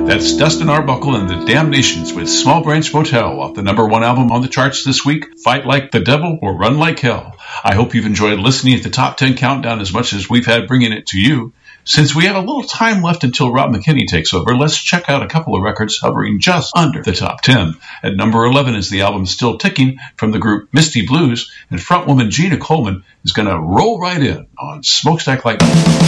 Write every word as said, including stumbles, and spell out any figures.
That's Dustin Arbuckle and the Damnations with Small Branch Motel off the number one album on the charts this week, Fight Like the Devil or Run Like Hell. I hope you've enjoyed listening to the Top ten Countdown as much as we've had bringing it to you. Since we have a little time left until Rob McKinney takes over, let's check out a couple of records hovering just under the top ten. At number eleven is the album Still Ticking from the group Misty Blues, and frontwoman Gina Coleman is going to roll right in on Smokestack Lightning.